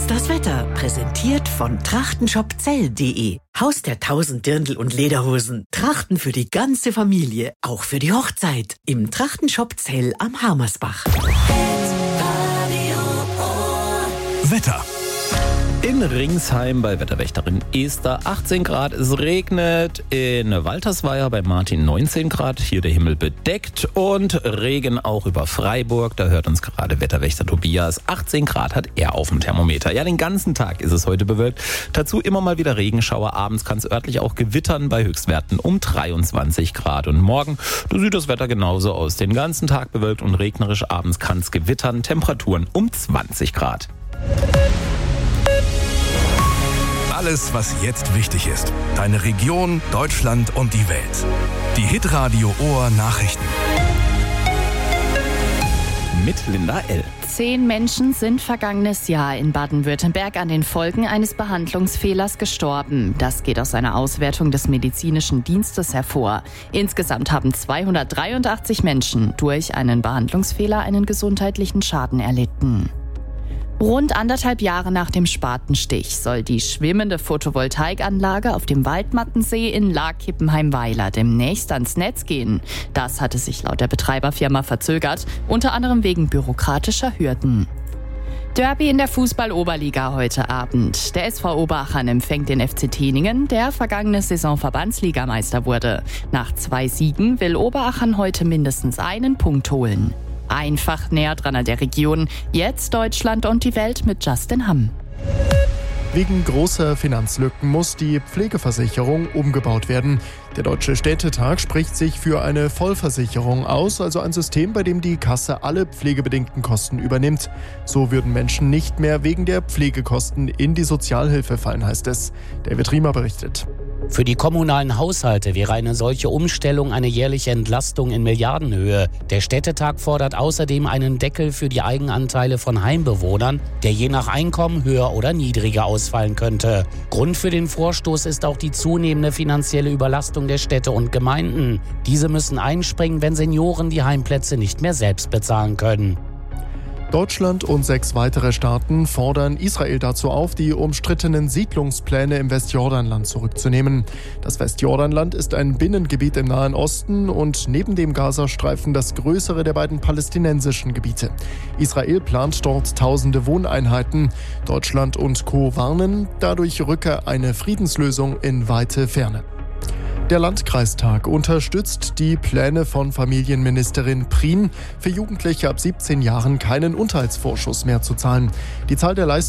Ist das Wetter, präsentiert von trachtenshopzell.de. Haus der 1000 Dirndl und Lederhosen. Trachten für die ganze Familie, auch für die Hochzeit. Im Trachtenshop Zell am Harmersbach. Wetter. In Ringsheim bei Wetterwächterin Esther 18 Grad, es regnet. In Waltersweier bei Martin 19 Grad, hier der Himmel bedeckt. Und Regen auch über Freiburg, da hört uns gerade Wetterwächter Tobias. 18 Grad hat er auf dem Thermometer. Ja, den ganzen Tag ist es heute bewölkt. Dazu immer mal wieder Regenschauer. Abends kann es örtlich auch gewittern bei Höchstwerten um 23 Grad. Und morgen, da sieht das Wetter genauso aus. Den ganzen Tag bewölkt und regnerisch. Abends kann es gewittern. Temperaturen um 20 Grad. Alles, was jetzt wichtig ist. Deine Region, Deutschland und die Welt. Die Hitradio Ohr Nachrichten. Mit Linda L. 10 Menschen sind vergangenes Jahr in Baden-Württemberg an den Folgen eines Behandlungsfehlers gestorben. Das geht aus einer Auswertung des medizinischen Dienstes hervor. Insgesamt haben 283 Menschen durch einen Behandlungsfehler einen gesundheitlichen Schaden erlitten. Rund 1,5 Jahre nach dem Spatenstich soll die schwimmende Photovoltaikanlage auf dem Waldmattensee in Laag-Kippenheim-Weiler demnächst ans Netz gehen. Das hatte sich laut der Betreiberfirma verzögert, unter anderem wegen bürokratischer Hürden. Derby in der Fußball-Oberliga heute Abend. Der SV Oberachern empfängt den FC Teningen, der vergangene Saison Verbandsligameister wurde. Nach 2 Siegen will Oberachern heute mindestens einen Punkt holen. Einfach näher dran an der Region. Jetzt Deutschland und die Welt mit Justin Hamm. Wegen großer Finanzlücken muss die Pflegeversicherung umgebaut werden. Der Deutsche Städtetag spricht sich für eine Vollversicherung aus, also ein System, bei dem die Kasse alle pflegebedingten Kosten übernimmt. So würden Menschen nicht mehr wegen der Pflegekosten in die Sozialhilfe fallen, heißt es. David Riemer berichtet. Für die kommunalen Haushalte wäre eine solche Umstellung eine jährliche Entlastung in Milliardenhöhe. Der Städtetag fordert außerdem einen Deckel für die Eigenanteile von Heimbewohnern, der je nach Einkommen höher oder niedriger ausfallen könnte. Grund für den Vorstoß ist auch die zunehmende finanzielle Überlastung der Städte und Gemeinden. Diese müssen einspringen, wenn Senioren die Heimplätze nicht mehr selbst bezahlen können. Deutschland und 6 weitere Staaten fordern Israel dazu auf, die umstrittenen Siedlungspläne im Westjordanland zurückzunehmen. Das Westjordanland ist ein Binnengebiet im Nahen Osten und neben dem Gazastreifen das größere der beiden palästinensischen Gebiete. Israel plant dort tausende Wohneinheiten. Deutschland und Co. warnen, dadurch rücke eine Friedenslösung in weite Ferne. Der Landkreistag unterstützt die Pläne von Familienministerin Prien, für Jugendliche ab 17 Jahren keinen Unterhaltsvorschuss mehr zu zahlen. Die Zahl der